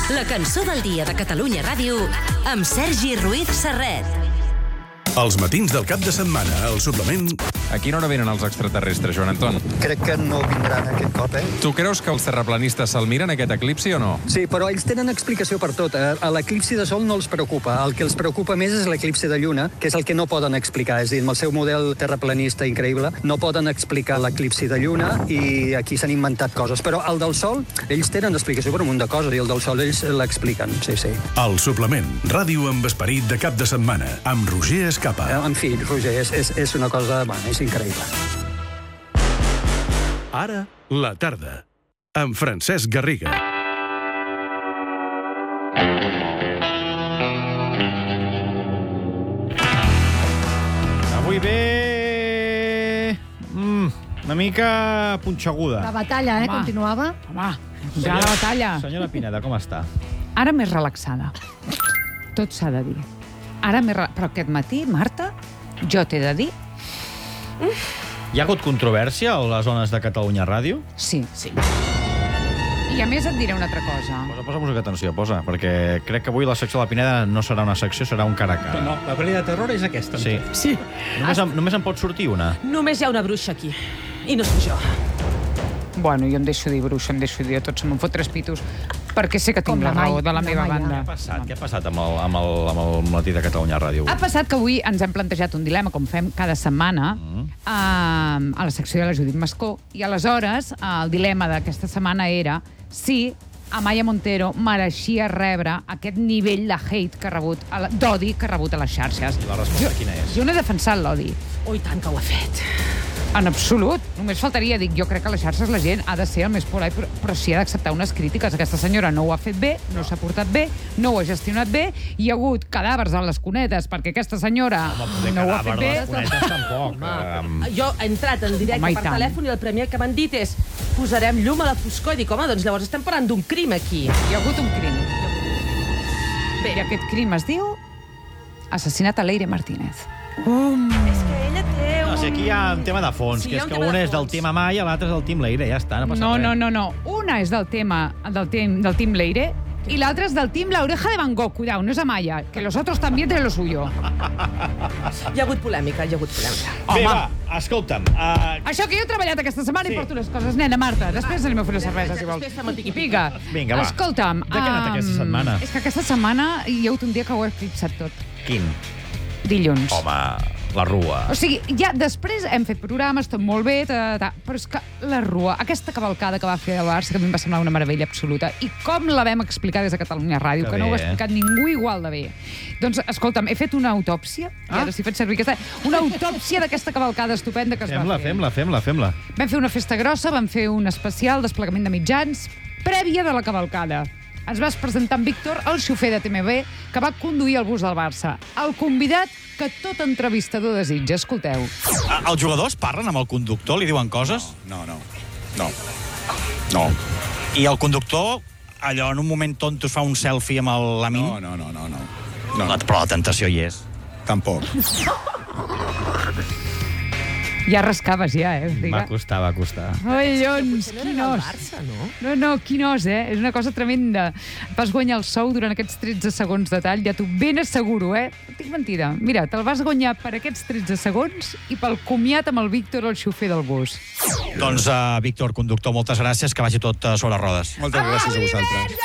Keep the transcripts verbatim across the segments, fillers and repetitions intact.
La cançó del dia de Catalunya Ràdio amb Sergi Ruiz Serret. Els matins del cap de setmana, al suplement... A quina hora venen els extraterrestres, Joan Anton? Crec que no vindran aquest cop, eh? Tu creus que els terraplanistes se'l miren, aquest eclipsi, o no? Sí, però ells tenen explicació per tot. A l'eclipsi de sol no els preocupa. El que els preocupa més és l'eclipsi de lluna, que és el que no poden explicar. És a dir, amb el seu model terraplanista increïble, no poden explicar l'eclipsi de lluna i aquí s'han inventat coses. Però el del sol, ells tenen explicació per un munt de coses i el del sol ells l'expliquen, sí, sí. El suplement, ràdio amb esperit de cap de setmana, amb Roger Escapa. En fi, Roger, és, és, és una cosa... Bueno, és increïble. Ara, la tarda, amb Francesc Garriga. Avui ve... Mm, una mica punxeguda. La batalla, eh? Home. Continuava. Home, ja la batalla. Senyora Pineda, com està? Ara més relaxada. Tot s'ha de dir. Ara més relaxada. Però aquest matí, Marta, jo t'he de dir... Hi ha hagut controvèrsia a les zones de Catalunya Ràdio? Sí. Sí. I a més et diré una altra cosa. Posa, posa música, atenció, posa, perquè crec que avui la secció de la Pineda no serà una secció, serà un cara a cara. No, la pel·li de terror és aquesta. Sí. Sí. Només, em, només em pot sortir una. Només hi ha una bruixa aquí. I no soc jo. Bueno, jo em deixo dir bruixa, em deixo dir a tots, se me'n fot tres pitos, perquè sé que tinc Com la la Mai, raó de la la meva Maia. banda. Què ha passat? Què ha passat amb el, amb el, amb el matí de Catalunya Ràdio? Ha passat que avui ens hem plantejat un dilema, com fem cada setmana, Mm. a, a la secció de la Judit Mascó, i aleshores el dilema d'aquesta setmana era si Amaya Montero mereixia rebre aquest nivell de hate que ha rebut, a la- d'odi que ha rebut a les xarxes. I la resposta jo, quina és? Jo no he defensat l'odi. Oh, i tant que ho ha fet. En absolut. Només faltaria, dic, jo crec que a les xarxes la gent ha de ser el més polite, però, però sí ha d'acceptar unes crítiques. Aquesta senyora no ho ha fet bé, no s'ha portat bé, no ho ha gestionat bé, hi ha hagut cadàvers a les cunetes perquè aquesta senyora no ho ha fet bé. Conetes tampoc. Um, Jo he entrat en directe Home, i per tant. telèfon i el primer que m'han dit és posarem llum a la foscor. I dic, home, doncs llavors estem parlant d'un crim aquí. Hi ha hagut un crim. Bé, I aquest crim es diu assassinat a Leire Martínez. és que ella té un... no, si aquí hi ha un tema de fons, Sí, que hi ha és un que tema un de és del fons. tema Maia, l'altre és del Team Leire, ja està, no passa No, res. no, no, no. Una és del tema del, team, del Team Leire i l'altra és del Team La Oreja de Van Gogh. Cuidao, no és Amaya, que los otros también tienen lo suyo. Hi ha hagut polèmica, hi ha hagut polèmica. Bé, Home. va, escolta'm. Uh, Això que jo he treballat aquesta setmana Sí. i porto les coses. Nena, Marta, després anem a fer una cervesa, si vols. Després fem el I pica. Vinga, va. Escolta'm. De què ha anat aquesta em, setmana? És que aquesta setmana hi ha hagut un dia que ho he eclipsat tot. quin? Dilluns. Home, la rua. O sigui, ja després hem fet programes, tot molt bé, ta, ta, ta, però és que la Rua, aquesta cavalcada que va fer el Barça, que a mi em va semblar una meravella absoluta, i com la vam explicar des de Catalunya Ràdio, Que que, no ho bé, ha explicat ningú igual de bé. Doncs, escolta'm, he fet una autòpsia, ah? i ara si faig servir aquesta... Una autòpsia d'aquesta cavalcada estupenda que es Fem-la, va fer. fem-la, fem-la, fem-la. Vam fer una festa grossa, vam fer un especial desplegament de mitjans, prèvia de la cavalcada. Ens vas presentar en Víctor, el xofer de T M B, que va conduir el bus del Barça. El convidat que tot entrevistador desitja. Escolteu. Els jugadors parlen amb el conductor, li diuen coses? No, no, no. No. I el conductor, allò, en un moment tonto, es fa un selfie amb el Lamin? No, no, no, no, no. no. No, però la tentació hi és. Tampoc. Ja rascaves, ja, eh? Va costar, va costar. Collons, Potser no quin era del os. Barça, no? No, no, quin os, eh? És una cosa tremenda. Vas guanyar el sou durant aquests tretze segons de tall, ja t'ho ben asseguro, eh? No tinc mentida. Mira, te'l vas guanyar per aquests tretze segons i pel comiat amb el Víctor, el xofer del bus. Doncs, uh, Víctor, conductor, moltes gràcies, que vagi tot uh, sobre rodes. Moltes gràcies a vosaltres.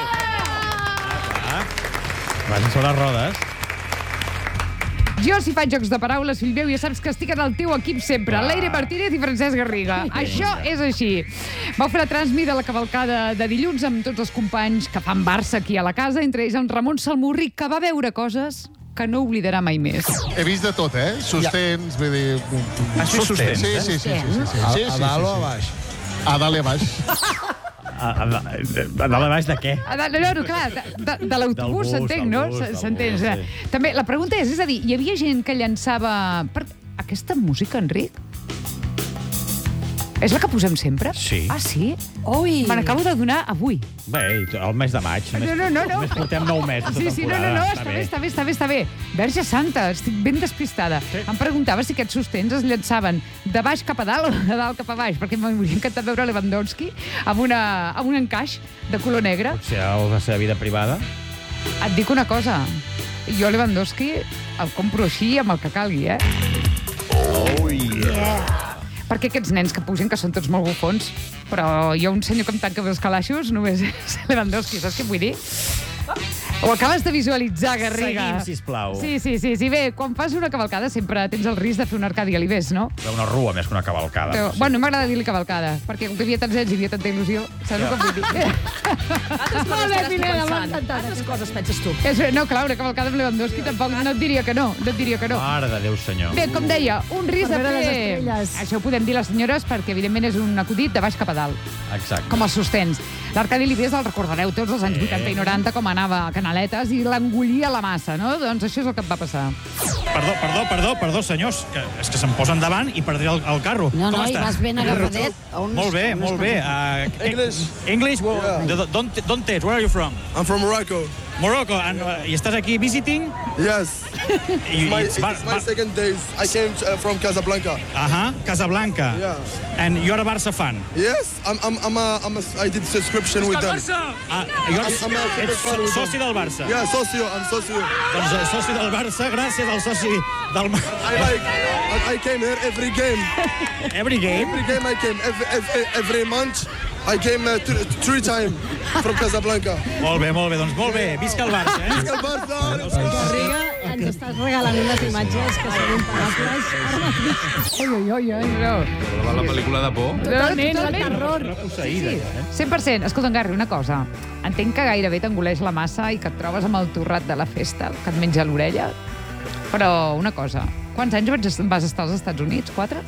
Vagi sobre rodes. Jo, si faig jocs de paraules, fill meu, ja saps que estic en el teu equip sempre. Leire Martínez i Francesc Garriga. Això és així. Vau fer la transmi de la cavalcada de dilluns amb tots els companys que fan Barça aquí a la casa, entre ells en Ramon Salmurri, que va veure coses que no oblidarà mai més. He vist de tot, eh? Sostens, vull dir... Ah, sí, sostens, Sí, eh? sí, sí. sí, sí, sí, sí, sí, A dalt o a sí. baix? A dalt i a baix. A, a, a, a dalt a baix de què? Ah, de- No, no, clar, de, de, de l'autobús, Del bus, s'entenc, del no? bus, del S'entén. bus, eh? sí. També, la pregunta és, és a dir, hi havia gent que llançava... Per... Aquesta música, Enric? És la que posem sempre? Sí. Ah, sí? Ui! Me n'acabo de donar avui. Bé, el mes de maig. No, no, no, no. Només portem nou mesos de Sí, sí, no, no, temporada. no, està bé, està bé, està bé, està bé. Verge Santa, estic ben despistada. Sí. Em preguntava si aquests sostens es llançaven de baix cap a dalt o de dalt cap a baix, perquè m'hauria encantat veure Lewandowski amb, una, amb un encaix de color negre. Potser la seva vida privada. Et dic una cosa, jo Lewandowski el compro així amb el que calgui, eh? Oh, yeah. Perquè aquests nens que pugen, que són tots molt bufons, però jo, un senyor que em tanca els calaixos, només és Lewandowski, saps què vull dir? Ho acabes de visualitzar, Garriga. Seguim, sisplau. Sí, sí, sí, sí. Bé, quan fas una cavalcada sempre tens el risc de fer una arcàdia a l'Ibés, no? Una rua més que una cavalcada. Però, Sí. bueno, m'agrada dir-li cavalcada, perquè com que hi havia tants nens i hi havia tanta il·lusió, saps el que vull dir? Altres coses Molt bé, estaràs tu Pineda, m'ha pensant. encantat. Altres coses penses tu. És, no, clar, una cavalcada amb Lewandowski tampoc no et diria que no, no et diria que no. Mare de Déu, senyor. Bé, com deia, un risc de Per veure les fer... estrelles. Això ho podem dir les senyores perquè, evidentment, és un acudit de baix cap a dalt, Exacte. com els sostens. L'Arcadi Libés el recordareu tots els anys vuitanta i noranta com anava a Canaletes i l'engollia la massa, no? Doncs això és el que et va passar. Perdó, perdó, perdó, perdó, senyors, que és que se'm posen davant i perdré el, el carro. No, Com no, i estàs? vas ben agafadet. A uns- Molt bé, a uns molt bé. cosins. Uh, English? English? Well, Yeah. Don't, don't test. Where are you from? I'm from Morocco. Morocco. And, uh, I estàs aquí visiting? Yes. I, My, i- it's va- my va- second days. I came uh, from Casablanca. Aha, Casablanca. Yeah. And you're a Barça fan? Yes, I'm, I'm, I'm, a, I'm a, I did subscription with them. Ah, you're, I'm- I'm a ets fan with soci them. del Barça? Yeah, socio, I'm socio. Doncs eh, soci del Barça, gràcies al soci del... I like, I, I came here every game. Every game? Every game I came, every, every, every month. I came uh, th three times from Casablanca. Molt bé, molt bé, doncs molt bé. Visca el Barça, eh? Visca el Barça! Garriga, ens estàs regalant unes imatges que són imparables. Ara mateix. Ui, ui, ui, ui, no. La pel·lícula de por? Totalment, el terror. Sí, sí, cent per cent. Escolta, Garri, una cosa. Entenc que gairebé t'engoleix la massa i que et trobes amb el torrat de la festa, que et menja l'orella. Però una cosa, quants anys vaig- vas estar als Estats Units? Quatre?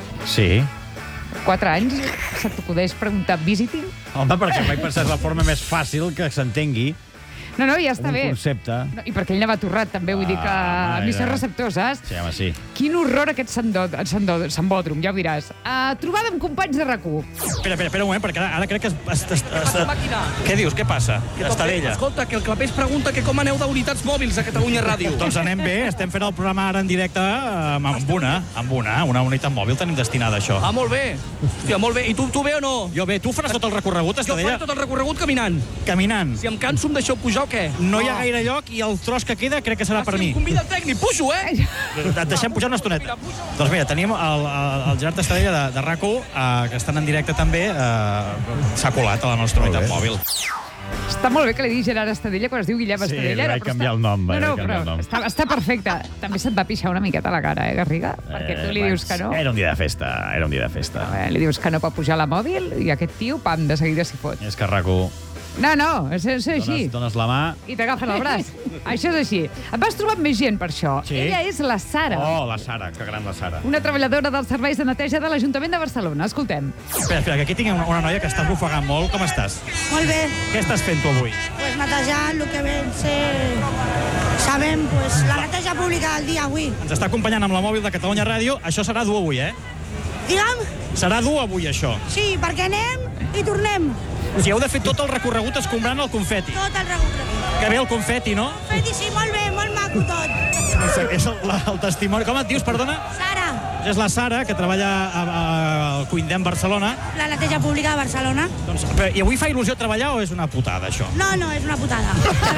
Sí. Quatre anys? Se t'acudeix preguntar visiting? Home, perquè vaig pensar és la forma més fàcil que s'entengui No, no, ja està un bé. concepte. No, I perquè ell anava torrat, també, vull dir que Ah, a mi ser era- receptor, saps? Sí, home, sí. Quin horror aquest sandó- sandó- sambòdrom, ja ho diràs. Uh, trobada amb companys de RAC u. Espera, espera, espera un moment, perquè ara, ara crec que... Es, es, es, es, màquina? què dius? Què passa? Estadella. Escolta, que el Clapés pregunta que com aneu d'unitats mòbils a Catalunya Ràdio. Doncs anem bé, estem fent el programa ara en directe amb, amb una, amb una, una unitat mòbil tenim destinada a això. Ah, molt bé. Hòstia, molt bé. I tu, tu bé o no? Jo bé, tu faràs tot el recorregut, Jo Estadella? faré tot el recorregut caminant. Caminant. Si em canso, em deixeu pujar o què? No hi ha gaire lloc i el tros que queda crec que serà per Si mi. em convida el tècnic, pujo, eh? Et deixem pujar una estoneta. Doncs mira, tenim el, el, el Gerard Estadella de, de RAC u, eh, que estan en directe també, eh, s'ha colat a la nostra unitat mòbil. Està molt bé que li digui Gerard Estadella quan es diu Guillem Sí, Estadella. li vaig però canviar està- el nom, No, vaig no, canviar però el nom. està, està perfecte. També se't va pixar una miqueta a la cara, eh, Garriga? Perquè tu li Eh, dius que no. Era un dia de festa, era un dia de festa. Eh, li dius que no pot pujar a la mòbil i aquest tio, pam, de seguida s'hi fot. És que RAC u No, no, és, és així. dones, dones la mà... I t'agafen el braç. Això és així. Et vas trobar amb més gent per això. Sí? Ella és la Sara, Oh, la Sara, que gran la Sara. una treballadora dels serveis de neteja de l'Ajuntament de Barcelona. Escoltem. Espera, espera, que aquí tinc una, una noia que està bufegant molt. Com estàs? Molt bé, Què estàs fent tu avui? pues netejant el que ven ser... Sabem, pues, la neteja pública del dia avui. Ens està acompanyant amb la mòbil de Catalunya Ràdio. Això serà dur avui, eh? Digue'm, Serà dur avui, això. sí, perquè anem i tornem. O sigui, heu de fer tot el recorregut escombrant el confeti. Tot el recorregut. Que bé el confeti, no? Feti, sí, molt bé, molt maco tot. És el, la, el testimoni. Com et dius, perdona? Sara, És la Sara, que treballa a, a, al Cuindem, Barcelona. la neteja pública de Barcelona. Doncs, però, I avui fa il·lusió treballar o és una putada, això? No, no, és una putada.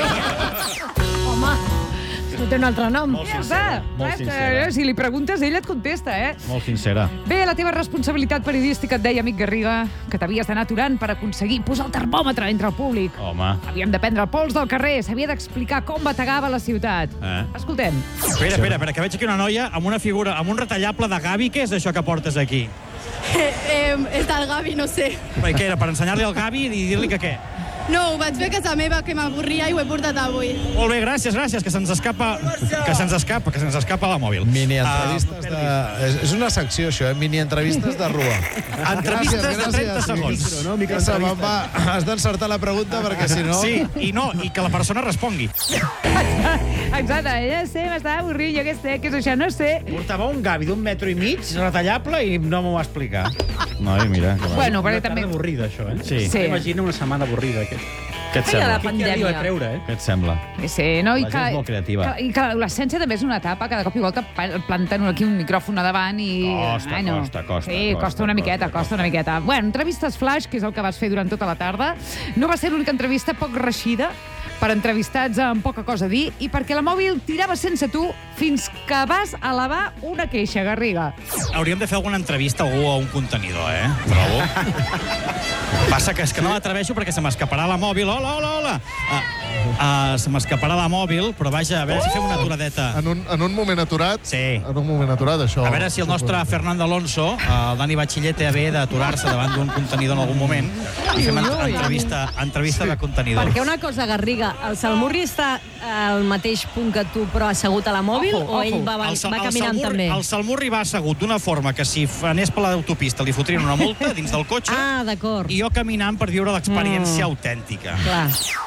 Home, això té un altre nom. Molt Ja sincera, està. molt Clar, sincera. que, Si li preguntes, ella et contesta, eh? Molt sincera. Bé, la teva responsabilitat periodística et deia, amic Garriga, que t'havies d'anar aturant per aconseguir posar el termòmetre entre el públic. Home, Havíem de prendre el pols del carrer, s'havia d'explicar com bategava la ciutat. Eh? Escoltem. Espera, espera, espera, que veig aquí una noia amb una figura, amb un retallable de Gavi. Què és això que portes aquí? Eh, eh, és del Gavi, no sé. Bé, què era, per ensenyar-li al Gavi i dir-li que què? No, ho vaig fer a casa meva, que m'avorria i ho he portat avui. Molt bé, gràcies, gràcies, que se'ns escapa, que se'ns escapa, que se'ns escapa la mòbil. Mini entrevistes uh, de... És, és una secció, això, eh? Mini entrevistes de rua. Entrevistes de trenta segons. No, mica se me'n va. Has d'encertar la pregunta, perquè si no... Sí, i no, i que la persona respongui. Exacte, ja sé, m'estava avorrint, jo què sé, què és això, no sé. Portava un gavi d'un metro i mig, retallable, i no m'ho va explicar. Noi, mira. Bueno, perquè una també... tarda avorrida, això, eh? Sí. Sí. Imagina una setmana avorrida, aquest. Què et sembla? la pandèmia. A treure, eh? Què et sembla? Sí, no? I La que, gent és molt creativa. Que, I que l'essència també és una etapa, cada cop i volta planten aquí un micròfon a davant i... Costa, Ai, no. costa, costa, Sí, costa, costa una miqueta, costa, costa una miqueta. Bueno, entrevistes flash, que és el que vas fer durant tota la tarda. No va ser l'única entrevista poc reixida per entrevistats amb poca cosa a dir i perquè la mòbil tirava sense tu fins que vas elevar una queixa, Garriga. Hauríem de fer alguna entrevista a algú a un contenidor, eh? Trobo. Passa que és que no m'atreveixo perquè se m'escaparà la mòbil. Hola, hola, hola! Uh, uh, se m'escaparà la mòbil, però vaja, a veure si fem una aturadeta. En un, en un moment aturat? Sí. En un moment aturat, això... A veure si el nostre Fernando Alonso, el Dani Batxiller, té a bé d'aturar-se davant d'un contenidor en algun moment i fem entrevista, entrevista de contenidor. Perquè una cosa, Garriga, el Salmurri està al mateix punt que tu, però assegut a la mòbil, Ojo, o ell ojo. va, va, El Sal- va el caminant Salmurri- també? El Salmurri va assegut d'una forma que si anés per l'autopista li fotrien una multa dins del cotxe. Ah, d'acord. I jo caminant per viure l'experiència mm. autèntica. Clar.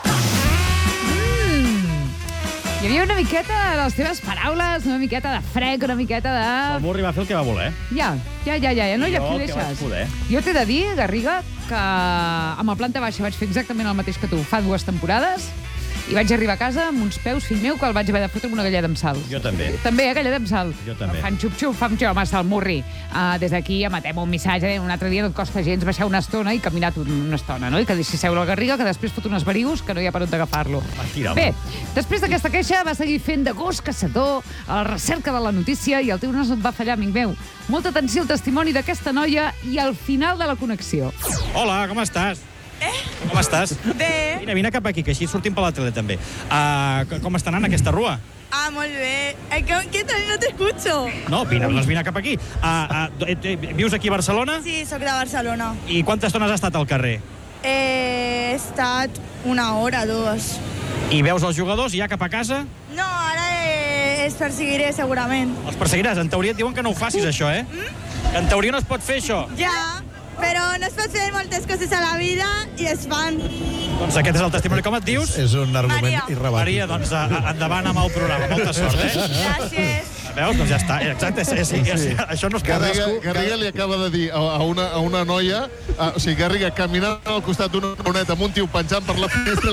Hi havia una miqueta de les teves paraules, una miqueta de frec, una miqueta de... El Murri va fer el que va voler. Ja, ja, ja, ja, ja no hi ha Jo, qui que vaig deixes. poder. Jo t'he de dir, Garriga, que amb la planta baixa vaig fer exactament el mateix que tu fa dues temporades i vaig arribar a casa amb uns peus, fill meu, que el vaig haver de fotre amb una galleda amb sal. Jo també. També, eh, galleda amb sal. Jo també. Fan xup-xup, fan xup, home, Salmurri. Uh, des d'aquí emetem un missatge, un altre dia no et costa gens baixar una estona i caminar tu una estona, no? I que deixi seure el Garriga, que després fot unes verius que no hi ha per on agafar-lo. Mentira, Bé, després d'aquesta queixa va seguir fent de gos caçador a la recerca de la notícia i el teu nas no et va fallar, amic meu. Molta atenció al testimoni d'aquesta noia i al final de la connexió. Hola, com estàs? Eh? Com estàs? Bé. Vine, vine cap aquí, que així sortim per la tele també. Uh, com està anant aquesta rua? Ah, molt bé. Eh, que, què tal? No t'escucho. No, vine, doncs vine cap aquí. Uh, uh, eh, eh, vius aquí a Barcelona? Sí, sóc de Barcelona. I quanta estona has estat al carrer? Eh, he estat una hora, dues. I veus els jugadors i ja cap a casa? No, ara eh, els perseguiré, segurament. Els perseguiràs. En teoria et diuen que no ho facis, això, eh? Mm? Que en teoria no es pot fer, això. Ja, però no es pot fer moltes coses a la vida i es fan. Doncs aquest és el testimoni. Com et dius? És un argument Maria. irrebatible. Maria, doncs a, a, endavant amb el programa. Molta sort, eh? Gràcies. Veus? Doncs ja està. Exacte, és, és, és, és, això no es pot. Garriga, Garriga li acaba de dir a, a, una, a una noia, a, o sigui, Garriga caminant al costat d'una noneta amb un tio penjant per la finestra...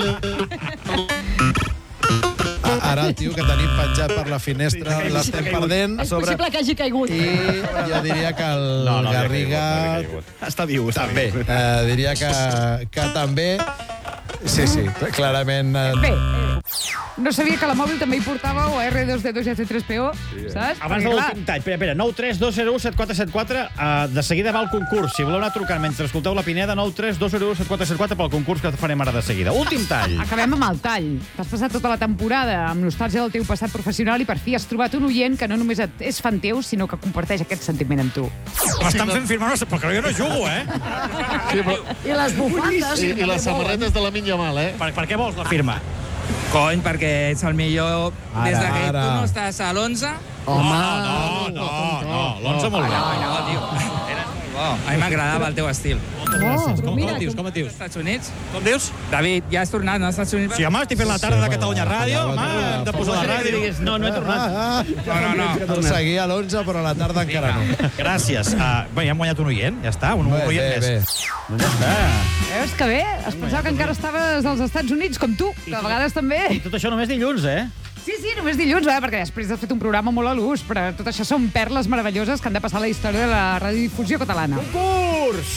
Li... Ara el tio que tenim penjat per la finestra l'estem perdent. És possible que hagi caigut. I jo diria que el No, no havia Garriga... caigut, no havia caigut. Està viu, està També. Eh, diria que, que també... Sí, sí, clarament... Eh... Bé, no sabia que la mòbil també hi portava o R dos D dos G C tres P O, saps? Abans de l'últim tall, espera, espera, nou tres dos zero u set quatre set quatre, uh, de seguida va el concurs. Si voleu anar trucant mentre escolteu la Pineda, nou tres dos zero u set quatre set quatre pel concurs que farem ara de seguida. Últim tall. Acabem amb el tall. T'has passat tota la temporada amb nostàlgia del teu passat professional i per fi has trobat un oient que no només et és fan teu, sinó que comparteix aquest sentiment amb tu. M'estan fent firmar, però jo no jugo, eh? Sí, però... I les bufandes. I, I les samarretes de la Minya Mal, eh? Per, per què vols la firma? Cony, perquè ets el millor Ara, des de que ara. tu no estàs a l'onze. Home, no, no, no, l'onze molt bé. No, no, tio. Eres molt bo. A mi m'agradava el teu estil. Gràcies. Com, com et dius? Com et dius? Estats Units? Com dius? David, ja has tornat, no, als Estats Units? Sí, home, estic fent la tarda de Catalunya Ràdio, home, hem de posar la ràdio. No, no he tornat. No, no, no. El seguia a l'onze, però a la tarda encara no. Gràcies. Uh, bé, ja hem guanyat un oient, ja està, un Bé, oient bé, més. bé. Doncs ja està. Veus que bé? Es pensava que encara estaves als Estats Units, com tu, que a vegades també. I tot això només dilluns, eh? Sí, sí, només dilluns, eh? Perquè després has fet un programa molt a l'ús, però tot això són perles meravelloses que han de passar a la història de la radiodifusió catalana. Concurs!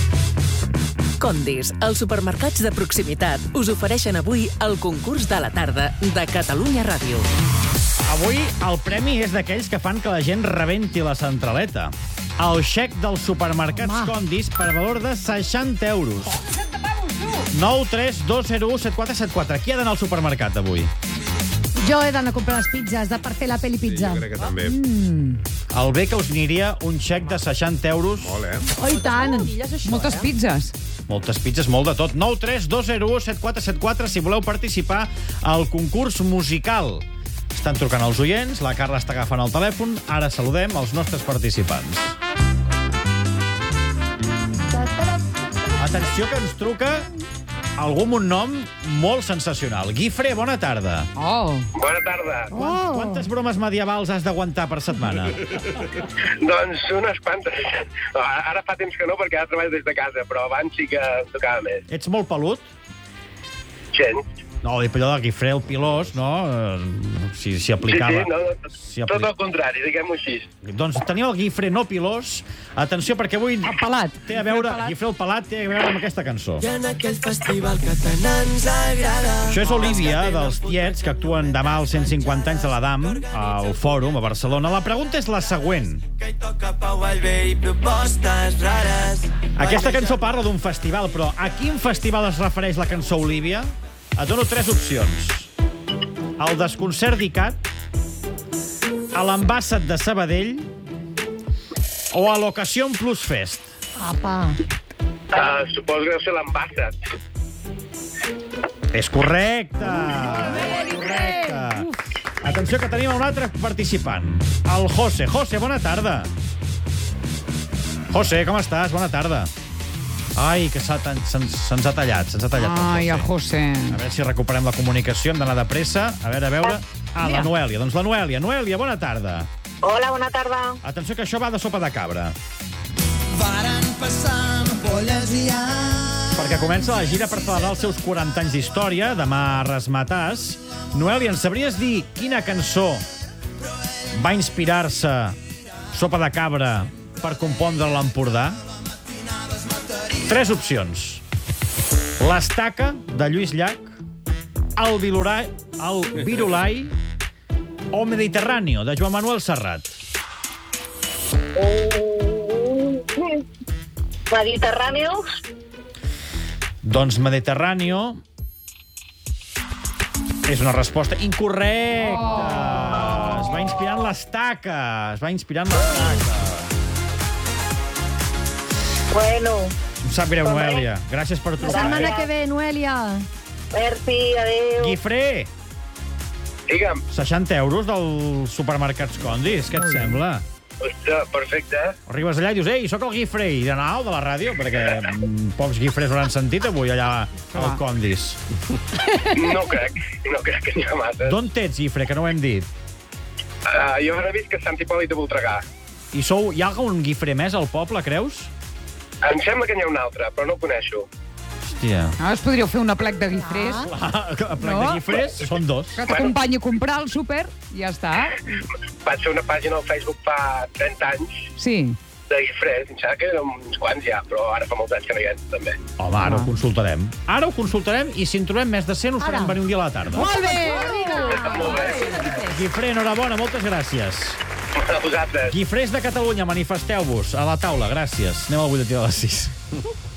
Condis, els supermercats de proximitat, us ofereixen avui el concurs de la tarda de Catalunya Ràdio. Avui el premi és d'aquells que fan que la gent rebenti la centraleta. El xec dels supermercats Home. Condis per valor de seixanta euros. nou tres dos zero u set quatre set quatre. Qui ha d'anar al supermercat avui? Jo he d'anar a comprar les pizzas de per fer la peli pizza. que també. Mm. El bé que us aniria un xec de seixanta euros. Molt, eh? Oh, i tant. Moltes pizzas. Moltes pizzas, molt de tot. nou tres dos zero u set quatre set quatre si voleu participar al concurs musical. Estan trucant els oients, la Carla està agafant el telèfon. Ara saludem els nostres participants. Atenció que ens truca algú amb un nom molt sensacional. Guifré, bona tarda. Oh. Bona tarda. Oh. Quantes bromes medievals has d'aguantar per setmana? Doncs unes quantes. Ara fa temps que no, perquè ara treballo des de casa, però abans sí que em tocava més. Ets molt pelut? Gens. No, dic allò de Guifré el pilós, no? Si, si aplicava... Sí, sí, no, no, si tot el contrari, diguem-ho així. Doncs tenim el Guifré no pilós. Atenció, perquè avui... El pelat. Té a veure, Guifré el pelat té a veure amb aquesta cançó. I en aquell festival que tant ens agrada. Això és Olivia, dels Tiets, que actuen demà als cent cinquanta anys de l'Adam, al Fòrum, a Barcelona. La pregunta és la següent. Aquesta cançó parla d'un festival, però a quin festival es refereix la cançó Olivia? Et dono tres opcions. Al Desconcert d'Icat, a l'Ambassat de Sabadell o a l'Occasion Plus Fest. Apa. Uh, suposo que deu ser l'Ambassat. És correcte. És correcte. Atenció, que tenim un altre participant. El José. José, bona tarda. José, com estàs? Bona tarda. Ai, que se'ns ha tallat, se'ns ha tallat. Ai, el José. A veure si recuperem la comunicació, hem d'anar de pressa. A veure, a veure... Ah, la Noèlia. Doncs la Noèlia. Noèlia, bona tarda. Hola, bona tarda. Atenció, que això va de sopa de cabra. Varen passar polles i anys. Perquè comença la gira per celebrar els seus quaranta anys d'història, demà a Rasmatàs. Noèlia, ens sabries dir quina cançó va inspirar-se Sopa de Cabra per compondre l'Empordà? Tres opcions. L'Estaca, de Lluís Llach, el Virulai, el Virulai o Mediterráneo, de Joan Manuel Serrat. Mediterráneo. Doncs Mediterráneo és una resposta incorrecta. Oh. Es va inspirar en l'Estaca. Es va inspirar en l'Estaca. Bueno. Em sap greu, Noèlia. Gràcies per trucar. La setmana que ve, Noèlia. Merci, adéu. Guifré. Digue'm. seixanta euros del supermercats Condis. Què et sembla? Ostres, perfecte. Arribes allà i dius, ei, sóc el Guifré. I de nou, de la ràdio, perquè mm, pocs Guifrés ho han sentit avui allà al Condis. No crec. No crec que n'hi ha massa. D'on t'ets, Guifré, que no ho hem dit? Uh, jo ara visc a Sant Hipòlit de Voltregà. I sou, hi ha algun Guifré més al poble, creus? Em sembla que n'hi ha un altre, però no el coneixo. Hòstia. Ah, es podríeu fer una plec de Guifrés. Ah, a plec de Guifrés són dos. Que t'acompanyi a comprar al súper i ja està. Vaig fer una pàgina al Facebook fa trenta anys. Sí. De Guifrés, em sembla que eren uns quants ja, però ara fa molts anys que no hi ha també. Home, ara ho consultarem. Ara ho consultarem i si en trobem més de cent us farem venir un dia a la tarda. Molt bé! Molt bé. Guifré, enhorabona, moltes gràcies. A vosaltres. Guifrés de Catalunya, manifesteu-vos a la taula, gràcies. Anem al butlletí de les sis.